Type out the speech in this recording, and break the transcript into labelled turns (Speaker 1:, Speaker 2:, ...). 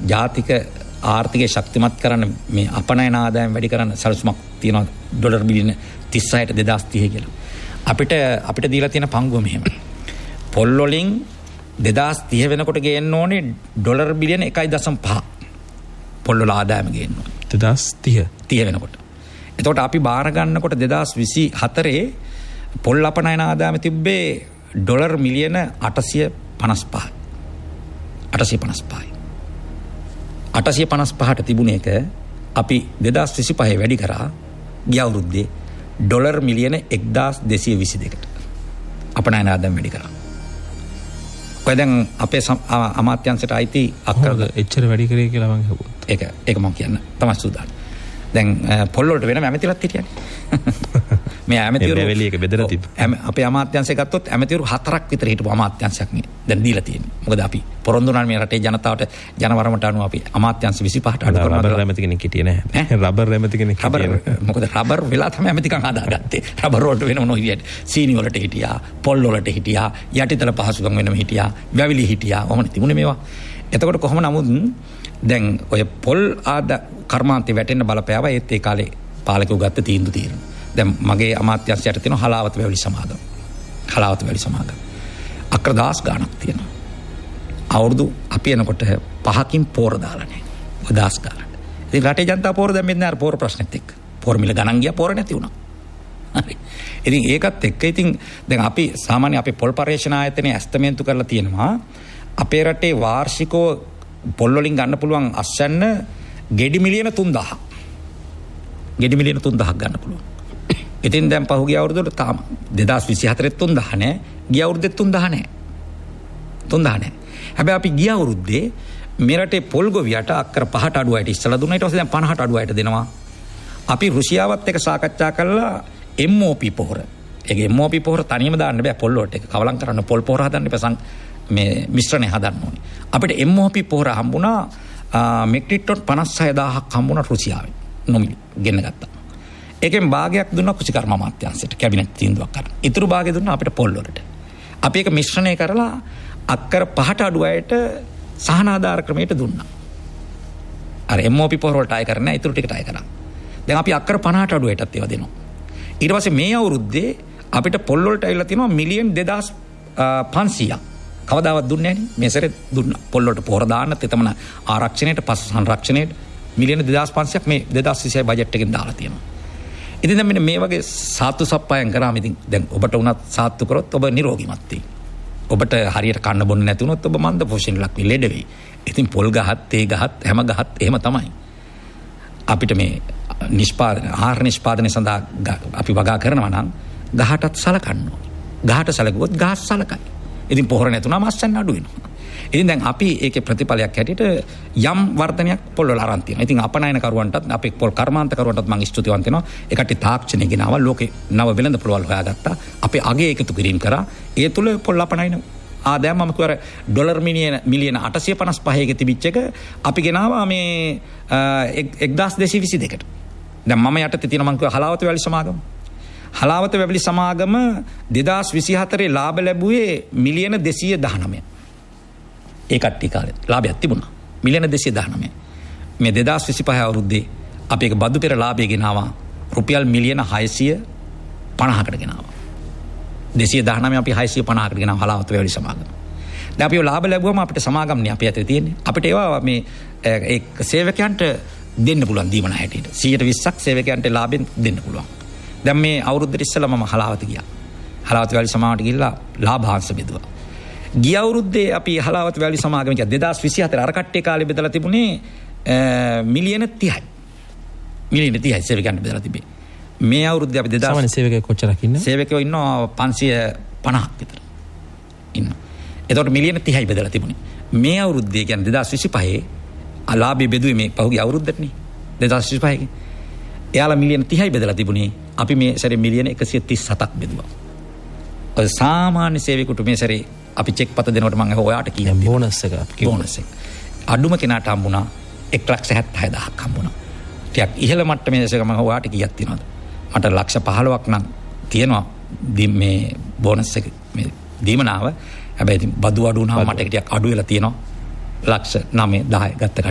Speaker 1: ජාතික ආර්ථිකය ශක්තිමත් කරන්න මේ අපනයන ආදායම් වැඩි කරන්න සැලසුමක් තියෙනවා ඩොලර් බිලියන 36ට 2030 කියලා. අපිට දීලා තියෙන පංගුව මෙහෙම. පොල් වලින් 2030 වෙනකොට ගේන්න ඕනේ ඩොලර් බිලියන 1.5. පොල් වල ආදායම ගේන්න ඕනේ 2030 වෙනකොට. එතකොට අපි බාර ගන්නකොට 2024 පොල් අපනයන ආදායම තිබ්බේ ඩොලර් මිලියන 855යි. 855ට තිබුණ එක අපි 2025 වැඩි කරා ගිය අවුරුද්දේ ඩොලර් මිලියන 1222කට අපනයන ආදායම වැඩි කරා. ඔය දැන් අපේ අමාත්‍යාංශයට අයිති අක්කර
Speaker 2: එච්චර වැඩි කරේ කියලා මම හිතුවා.
Speaker 1: ඒක මම කියන්න තමයි සූදානම්. දැන් පොල් වලට වෙනම ඇමතිලත් හිටියනේ. මේ ඇමතිවරු
Speaker 2: වෙලී එක බෙදලා තිබ්බා.
Speaker 1: අපේ අමාත්‍යාංශය ගත්තොත් ඇමතිවරු 4ක් විතර හිටපු අමාත්‍යාංශයක් නේ දැන් දීලා තියෙන්නේ. මොකද අපි පොරොන්දු වුණා මේ රටේ ජනතාවට ජනවරමට අනුව අපි අමාත්‍යාංශ 25ට අඩු කරනවා.
Speaker 2: රබර් ඇමති කෙනෙක් හිටියේ නැහැ. රබර් ඇමති කෙනෙක් හිටියේ නැහැ.
Speaker 1: මොකද රබර් වෙලා තමයි ඇමතිකම් හදාගත්තේ. රබර් වලට වෙනම නොහිටියට සීනි වලට හිටියා, පොල් වලට හිටියා, යටිතල පහසුකම් වෙනම හිටියා, වැවිලි හිටියා. ඔහොම තිබුණේ මේවා. එතකොට කොහොම නමුත් දැන් ඔය පොල් කර්මාන්තේ වැටෙන්න බලපෑවා ඒත් ඒ කාලේ පාලකයෝ ගත්ත තීන්දුව తీරන. දැන් මගේ අමාත්‍යාංශයට තියෙන හලාවත වැවිලි සමාගම. අක්‍ර 10 ගාණක් තියෙනවා. අවුරුදු අපි එනකොට 5කින් පෝර දාලා නැහැ. 10 ගාණක්. ඉතින් රටේ ජනතාව පෝර දැම්මේ නැහැ අර පෝර ප්‍රශ්නෙත් එක්ක. පෝර මිල ගණන් ගියා පෝර නැති වුණා. හරි. ඉතින් ඒකත් එක්ක ඉතින් දැන් අපි සාමාන්‍ය අපේ පොල් පර්යේෂණ ආයතනයේ ඇස්තමේන්තු කරලා තියෙනවා අපේ රටේ වාර්ෂිකව පොල් වලින් ගන්න පුළුවන් අස්වැන්න ගෙඩි මිලියන 3000ක්. ගෙඩි මිලියන 3000ක් ගන්න පුළුවන්. ඉතින් දැන් පහුගිය අවුරුද්දට තාම 2024 3000 නෑ. ගිය අවුරුද්දේ 3000 නෑ. 3000 නෑ. හැබැයි අපි ගිය අවුරුද්දේ මේ රටේ පොල් ගොවියට අක්කර 5ට අඩුවයට ඉස්සලා දුන්නා. ඊට පස්සේ දැන් 50ට අඩුවයට දෙනවා. අපි රුසියාවත් එක්ක සාකච්ඡා කළා MOP පොහොර. ඒක MOP පොහොර තනියම දාන්න බෑ පොල් වලට. ඒක කවලම් කරන්න පොල් පොහොර හදන්න එපා මේ මිශ්‍රණය හදන්න ඕනේ. අපිට MOP පොහොර හම්බුණා මෙට්‍රික් ටොන් 56000ක් හම්බුණා රුසියාවෙන්. නොමිලි ගෙන්න ගත්තා. ඒකෙන් භාගයක් දුන්නා කෘෂිකර්ම අමාත්‍යාංශයට කැබිනට් තීන්දුවක් කරලා. ඊටු භාගය දුන්නා අපිට පොල් වලට. අපි ඒක මිශ්‍රණය කරලා අක්කර 5ට අඩු අයට සහනාධාර ක්‍රමයට දුන්නා. අර MOP පොහොර වලට ආය කරන්නේ නැහැ ඊටු ටිකට ආය කරා. දැන් අපි අක්කර 50ට අඩු අයටත් ඒවා දෙනවා. ඊට පස්සේ මේ අවුරුද්දේ අපිට පොල් වලට ඇවිල්ලා තියෙනවා මිලියන් 2500ක්. කවදාවත් දුන්නේ නැහැ නේ. මේ සැරේ දුන්නා. පොල් වලට පොහොර දාන්න තෙතමන ආරක්ෂණයට පශු සංරක්ෂණයට මිලියන 2500ක් මේ 2026 බජට් එකෙන් දාලා තියෙනවා. ඉතින් දැන් මෙන්න මේ වගේ සාත්තු සප්පායම් කරාම ඉතින් දැන් ඔබට උනත් සාත්තු කරොත් ඔබ නිරෝගීමත් වෙයි. ඔබට හරියට කන්න බොන්න නැති වුණොත් ඔබ මන්ද පෝෂණයට ලක් වෙයි ලෙඩ වෙයි. ඉතින් පොල් ගහත් තේ ගහත් හැම ගහත් එහෙම තමයි. අපිට මේ ආහාර නිෂ්පාදනය සඳහා අපි වගා කරනවා නම් ගහටත් සලකන්න ඕනේ. ගහට සලකුවොත් ගහ සලකයි. ඉතින් පොහොර නැතුණාම අස්සන්න අඩු වෙනවා. ඉතින් දැන් අපි ඒකේ ප්‍රතිඵලයක් හැටියට යම් වර්ධනයක් පොල් වල අරන් තියෙනවා. ඉතින් අපනයන කරුවන්ටත් අපේ පොල් කර්මාන්ත කරුවන්ටත් මම ස්තුතිවන්ත වෙනවා. ඒකට තාක්ෂණය ගෙනාවා ලෝකේ නව වෙළඳ පොළවල් හොයාගත්තා. අපේ අගේ එකතු කිරීම කරා. ඒ තුල පොල් අපනයන ආදායම මම කියවර ඩොලර් මිලියන 855 ක තිබිච්ච එක අපි ගෙනාවා මේ 1222කට. දැන් මම යටතේ තියෙන මම කියව හලාවත වැලි සමාගම. හලාවත වැලි සමාගම 2024 ලාභ ලැබුවේ මිලියන 219. ඒ කට්ටිය කාලේ ලාභයක් තිබුණා. මිලියන 219. මේ 2025 අවුරුද්දේ අපි ඒක බදු පෙර ලාභය ගෙනාවා රුපියල් මිලියන 650කට ගෙනාවා. 219 අපි 650කට ගෙනාවා හලාවත වැලි සමාගම. දැන් අපි ලාභ ලැබුවම අපිට සමාගම්නේ අපි අතේ තියෙන්නේ. අපිට ඒවා මේ ඒ සේවකයන්ට දෙන්න පුළුවන් දීමන හැටියට 120ක් සේවකයන්ට ලාභෙන් දෙන්න පුළුවන්. දැන් මේ අවුරුද්දට ඉස්සෙල්ලා මම හලාවත ගියා. හලාවත වැලි සමාගමට ගිහිල්ලා ලාභාංශ බෙදුවා. ගිය අවුරුද්දේ අපි හලාවත වැලි සමාගම කිය 2024 අර කට්ටිය කාලේ බෙදලා තිබුණේ මිලියන 30යි. මිලියන 30යි සේවකයන්ට බෙදලා තිබේ. මේ අවුරුද්දේ අපි 2000
Speaker 2: සාමාන්‍ය සේවකයෝ කොච්චරක් ඉන්නවද?
Speaker 1: සේවකයෝ ඉන්නවා 550ක් විතර. ඉන්නවා. එතකොට මිලියන 30යි බෙදලා තිබුණේ. මේ අවුරුද්දේ කියන්නේ 2025 අලාභය බෙදුවේ මේ පහුගිය අවුරුද්දටනේ. 2025 එයාලා මිලියන 30යි බෙදලා තිබුණේ. අපි මේ සැරේ මිලියන 137ක් බෙදුවා. ඔය සාමාන්‍ය සේවකෙකුට මේ සැරේ අපි චෙක් පත දෙනකොට මම ඔයාට කියනවා
Speaker 2: බෝනස් එක අපි
Speaker 1: බෝනස් එක. අඩුම කෙනාට හම්බුණා 1,76,000ක් හම්බුණා. ටිකක් ඉහළ මට්ටමේ එක මම ඔයාට කීයක් තියනවද? මට ලක්ෂ 15ක් නම් තියෙනවා මේ බෝනස් එක මේ දීමනාව. හැබැයි ඉතින් බදු අඩු වුණාම මට ටිකක් අඩු වෙලා තියෙනවා. ලක්ෂ 9 10 ගත්ත